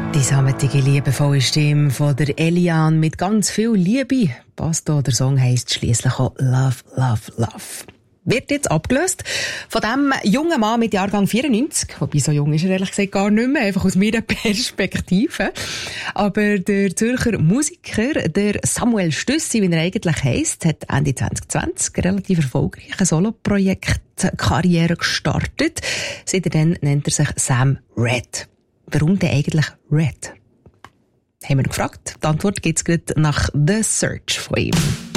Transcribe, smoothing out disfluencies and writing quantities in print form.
Die sammetige, liebevolle Stimme von der Eliane mit ganz viel Liebe. Passt da, der Song heisst schliesslich auch Love, Love, Love. Wird jetzt abgelöst von dem jungen Mann mit Jahrgang 94. Wobei, so jung ist er ehrlich gesagt gar nicht mehr, einfach aus meiner Perspektive. Aber der Zürcher Musiker, der Samuel Stüssi, wie er eigentlich heisst, hat Ende 2020 relativ erfolgreiche Soloprojekt-Karriere gestartet. Seitdem nennt er sich Sam Red. Warum denn eigentlich Red? Haben wir ihn gefragt. Die Antwort gibt's gerade nach The Search von ihm.